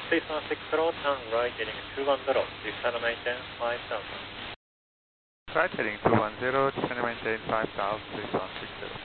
6160, turn right heading 210, descend maintain 5000. Right heading 210, descend maintain 5000, 6160.